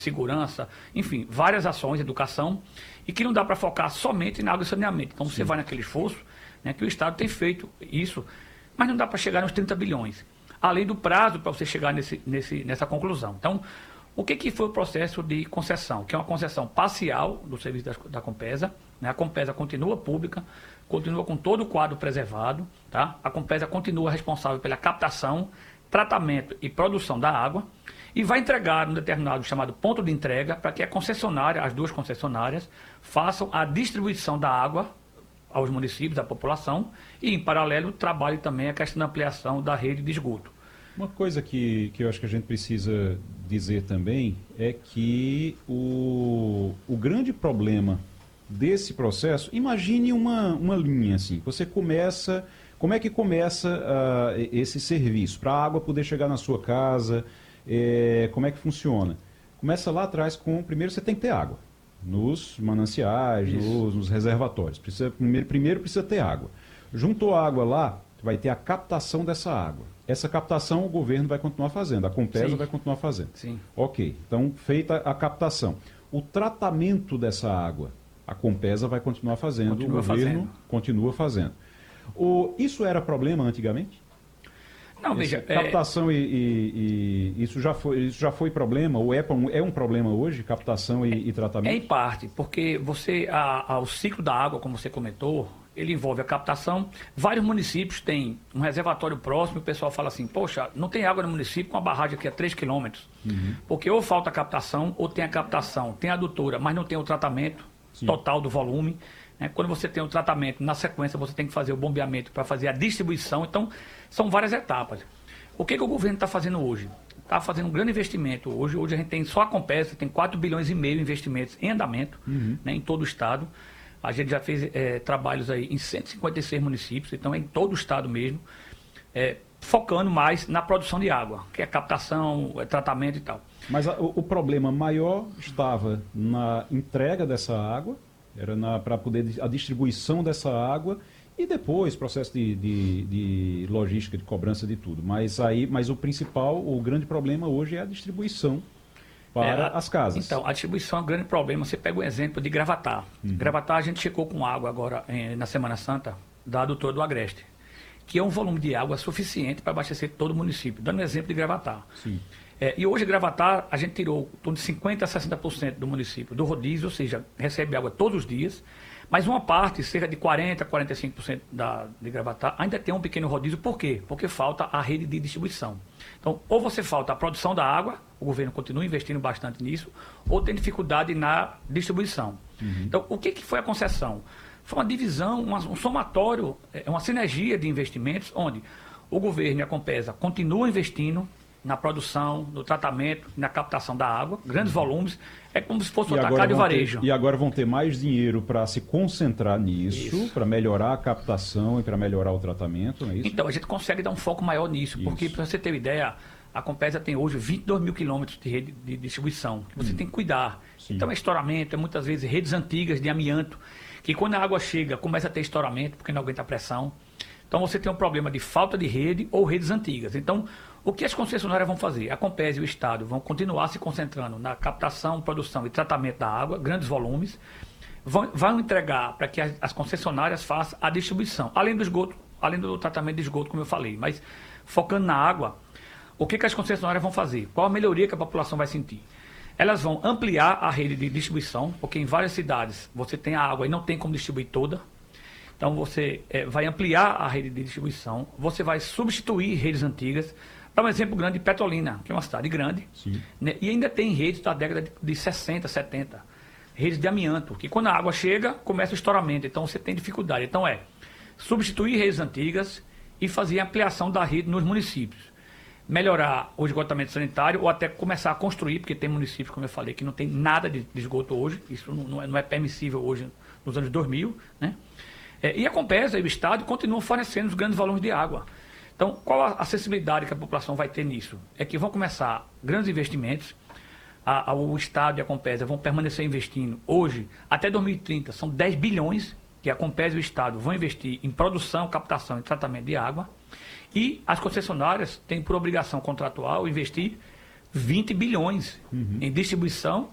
segurança, enfim, várias ações, educação, e que não dá para focar somente na água e saneamento. Então você vai naquele esforço, né, que o Estado tem feito isso, mas não dá para chegar nos 30 bilhões, além do prazo para você chegar nessa conclusão. Então, o que foi o processo de concessão? Que é uma concessão parcial do serviço da Compesa, né? A Compesa continua pública, continua com todo o quadro preservado, tá? A Compesa continua responsável pela captação, tratamento e produção da água, e vai entregar um determinado chamado ponto de entrega para que a concessionária, as duas concessionárias, façam a distribuição da água aos municípios, à população, e em paralelo trabalhe também a questão da ampliação da rede de esgoto. Uma coisa que eu acho que a gente precisa dizer também é que o grande problema desse processo, imagine uma linha assim, você começa, como é que começa esse serviço? Para a água poder chegar na sua casa, como é que funciona? Começa lá atrás primeiro você tem que ter água, nos mananciais, nos reservatórios. Primeiro precisa ter água. Juntou a água lá, vai ter a captação dessa água. Essa captação o governo vai continuar fazendo, a Compesa vai continuar fazendo. Sim. Ok, então feita a captação. O tratamento dessa água, a Compesa vai continuar fazendo, o governo continua fazendo. Isso era problema antigamente? Não, veja... Captação isso já foi problema, ou é um problema hoje, captação e tratamento? É em parte, porque o ciclo da água, como você comentou, ele envolve a captação. Vários municípios têm um reservatório próximo, o pessoal fala assim, poxa, não tem água no município com a barragem aqui a 3 quilômetros. Porque ou falta a captação, ou tem a captação, tem a adutora, mas não tem o tratamento total do volume. Quando você tem o tratamento, na sequência você tem que fazer o bombeamento para fazer a distribuição. Então, são várias etapas. O que o governo está fazendo hoje? Está fazendo um grande investimento hoje. Hoje a gente tem só a Compesa, tem 4 bilhões e meio de investimentos em andamento, em todo o estado. A gente já fez trabalhos aí em 156 municípios, então é em todo o estado mesmo, focando mais na produção de água, que é captação, tratamento e tal. Mas o problema maior estava na entrega dessa água, era para poder a distribuição dessa água e depois processo de logística, de cobrança de tudo. Mas o principal, o grande problema hoje é a distribuição para as casas. Então, a distribuição é um grande problema. Você pega um exemplo de Gravatar. Gravatar, a gente chegou com água agora na Semana Santa da adutora do Agreste, que é um volume de água suficiente para abastecer todo o município. Dando um exemplo de Gravatar. Sim. E hoje, Gravatar, a gente tirou em torno de 50% a 60% do município do rodízio, ou seja, recebe água todos os dias, mas uma parte, cerca de 40% a 45% de Gravatar, ainda tem um pequeno rodízio. Por quê? Porque falta a rede de distribuição. Então, ou você falta a produção da água, o governo continua investindo bastante nisso, ou tem dificuldade na distribuição. Então, o que foi a concessão? Foi uma divisão, um somatório, uma sinergia de investimentos, onde o governo e a Compesa continuam investindo na produção, no tratamento, na captação da água, grandes volumes, é como se fosse um atacado e varejo. E agora vão ter mais dinheiro para se concentrar nisso, para melhorar a captação e para melhorar o tratamento, não é isso? Então, a gente consegue dar um foco maior nisso, porque, para você ter uma ideia, a Compesa tem hoje 22 mil quilômetros de rede de distribuição, que você tem que cuidar. Sim. Então, é estouramento, muitas vezes redes antigas de amianto, que quando a água chega, começa a ter estouramento, porque não aguenta a pressão. Então, você tem um problema de falta de rede ou redes antigas. Então, o que as concessionárias vão fazer? A Compesa e o Estado vão continuar se concentrando na captação, produção e tratamento da água, grandes volumes, vão entregar para que as concessionárias façam a distribuição, além do esgoto, além do tratamento de esgoto, como eu falei. Mas, focando na água, o que as concessionárias vão fazer? Qual a melhoria que a população vai sentir? Elas vão ampliar a rede de distribuição, porque em várias cidades você tem a água e não tem como distribuir toda. Então, você vai ampliar a rede de distribuição, você vai substituir redes antigas. Dá um exemplo grande de Petrolina, que é uma cidade grande, né? E ainda tem redes da década de 60, 70, redes de amianto, que quando a água chega, começa o estouramento, então você tem dificuldade. Então substituir redes antigas e fazer a ampliação da rede nos municípios. Melhorar o esgotamento sanitário ou até começar a construir, porque tem municípios, como eu falei, que não tem nada de esgoto hoje, isso não é permissível hoje nos anos 2000, né? E a Compesa e o Estado continuam fornecendo os grandes volumes de água. Então, qual a acessibilidade que a população vai ter nisso? É que vão começar grandes investimentos, o Estado e a Compesa vão permanecer investindo hoje, até 2030, são 10 bilhões que a Compesa e o Estado vão investir em produção, captação e tratamento de água, e as concessionárias têm por obrigação contratual investir 20 bilhões em distribuição